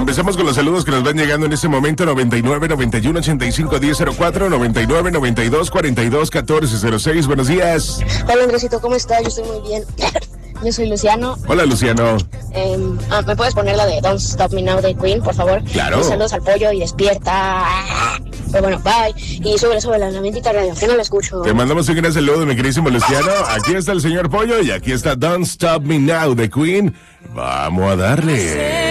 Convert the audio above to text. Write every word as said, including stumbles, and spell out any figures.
Empezamos con los saludos que nos van llegando en este momento. Noventa y nueve, noventa y uno, ochenta y cinco, diez, cero cuatro, noventa y nueve, noventa y dos, cuarenta y dos, catorce, cero seis. Buenos días. Hola Andresito, ¿cómo estás? Yo estoy muy bien. Yo soy Luciano. Hola, Luciano. Eh, ah, ¿Me puedes poner la de Don't Stop Me Now de Queen, por favor? Claro. Y saludos al pollo y despierta. Pero bueno, bye. Y súbele, súbele a la bendita radio, que no la escucho. Te mandamos un gran saludo, mi queridísimo Luciano. Aquí está el señor Pollo y aquí está Don't Stop Me Now de Queen. Vamos a darle.